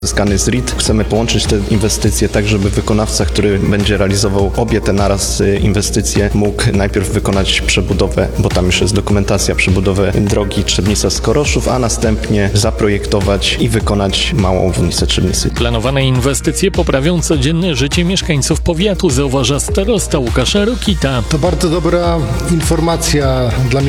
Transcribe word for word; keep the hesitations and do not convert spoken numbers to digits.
Zyskany z R I T. Chcemy połączyć te inwestycje tak, żeby wykonawca, który będzie realizował obie te naraz inwestycje, mógł najpierw wykonać przebudowę, bo tam już jest dokumentacja, przebudowę drogi Trzebnica-Skoroszów, a następnie zaprojektować i wykonać małą obwodnicę Trzebnicy. Planowane inwestycje poprawią codzienne życie mieszkańców powiatu, zauważa starosta Łukasz Rokita. To bardzo dobra informacja dla